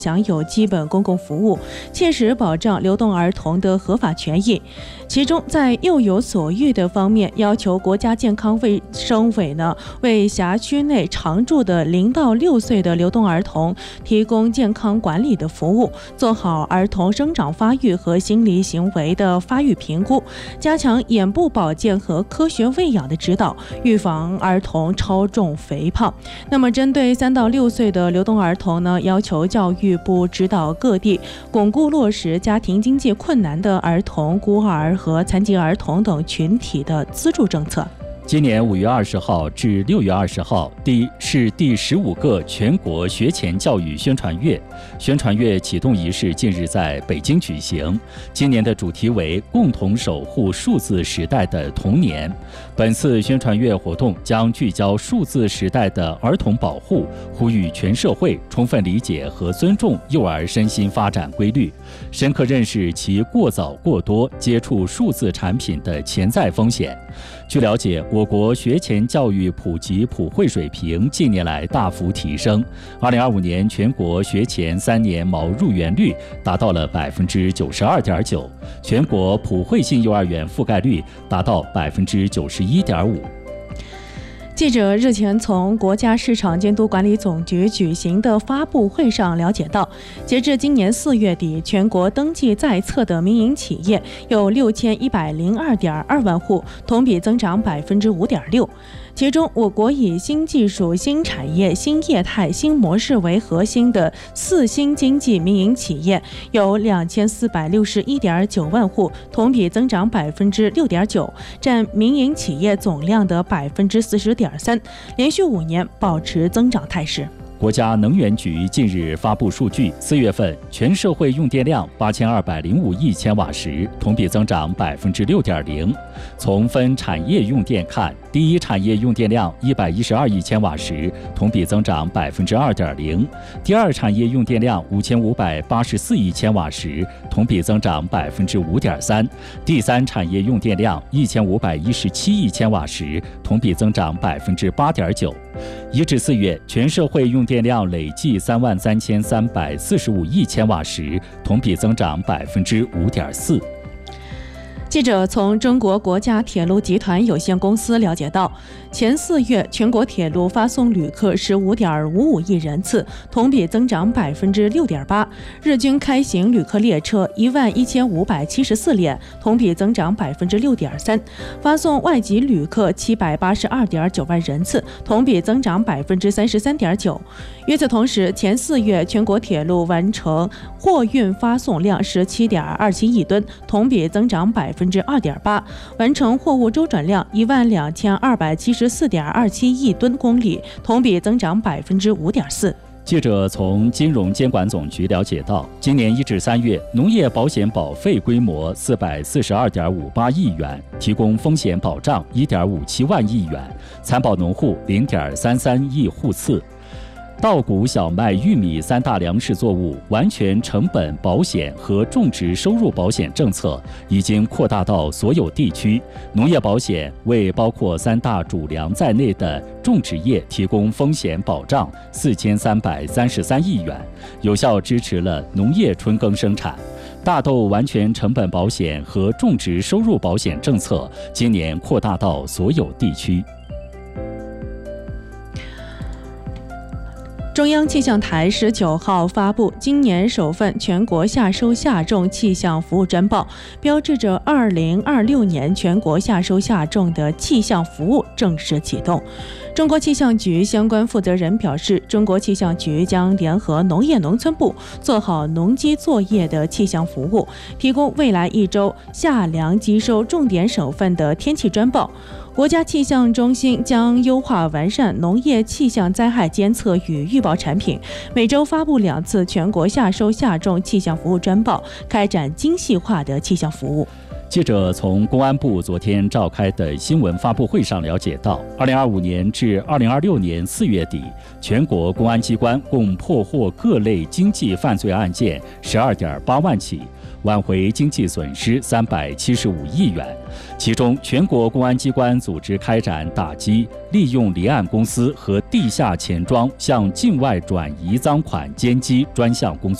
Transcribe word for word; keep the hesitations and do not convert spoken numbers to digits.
享有基本公共服务，切实保障流动儿童的合法权益。其中，在幼有所育的方面，要求国家健康卫生委呢，为辖区内常住的零到六岁的流动儿童提供健康管理的服务，做好儿童生长发育和心理行为的发育评估，加强眼部保健和科学喂养的指导，预防儿童超重肥胖。那么，针对三到六岁的流动儿童呢，要求教育部指导各地巩固落实家庭经济困难的儿童、孤儿和残疾儿童等群体的资助政策。 今年五月二十号至六月二十号，第是第十五个全国学前教育宣传月。宣传月启动仪式近日在北京举行。今年的主题为“共同守护数字时代的童年”。本次宣传月活动将聚焦数字时代的儿童保护，呼吁全社会充分理解和尊重幼儿身心发展规律，深刻认识其过早过多接触数字产品的潜在风险。据了解，我国学前教育普及普惠水平近年来大幅提升。二零二五年全国学前三年毛入园率达到了百分之九十二点九，全国普惠性幼儿园覆盖率达到百分之九十一点五。 记者日前从国家市场监督管理总局举行的发布会上了解到，截至今年四月底，全国登记在册的民营企业有六千一百零二点二万户，同比增长百分之五点六。其中，我国以新技术、新产业、新业态、新模式为核心的四新经济民营企业有两千四百六十一点九万户，同比增长百分之六点九，占民营企业总量的百分之四十点三，连续五年保持增长态势。 国家能源局近日发布数据，四月份全社会用电量八千二百零五亿千瓦时，同比增长百分之六点零。从分产业用电看，第一产业用电量一百一十二亿千瓦时，同比增长百分之二点零；第二产业用电量五千五百八十四亿千瓦时，同比增长百分之五点三；第三产业用电量一千五百一十七亿千瓦时，同比增长百分之八点九。一至四月，全社会用电量累计三万三千三百四十五亿千瓦时，同比增长百分之五点四。 记者从中国国家铁路集团有限公司了解到，前四月全国铁路发送旅客十五点五五亿人次，同比增长百分之六点八，日均开行旅客列车一万一千五百七十四列，同比增长百分之六点三，发送外籍旅客七百八十二点九万人次，同比增长百分之三十三点九。与此同时，前四月全国铁路完成货运发送量十七点二七亿吨，同比增长百分之二点八，完成货物周转量一万两千二百七十四点二七亿吨公里，同比增长百分之五点四。 记者从金融监管总局了解到，今年一至三月，农业保险保费规模四百四十二点五八亿元，提供风险保障一点五七万亿元，参保农户零点三三亿户次。稻谷、小麦、玉米三大粮食作物完全成本保险和种植收入保险政策已经扩大到所有地区。农业保险为包括三大主粮在内的种植业提供风险保障四千三百三十三亿元，有效支持了农业春耕生产。大豆完全成本保险和种植收入保险政策今年扩大到所有地区。 中央气象台十九号发布今年首份全国夏收夏种气象服务专报，标志着二零二六年全国夏收夏种的气象服务正式启动。中国气象局相关负责人表示，中国气象局将联合农业农村部做好农机作业的气象服务，提供未来一周夏粮机收重点省份的天气专报。国家气象中心将优化完善农业气象灾害监测与预报产品，每周发布两次全国夏收夏种气象服务专报，开展精细化的气象服务。 记者从公安部昨天召开的新闻发布会上了解到，二零二五年至二零二六年四月底，全国公安机关共破获各类经济犯罪案件十二点八万起， 挽回经济损失三百七十五亿元。其中，全国公安机关组织开展打击利用离岸公司和地下钱庄向境外转移赃款奸机专项工作。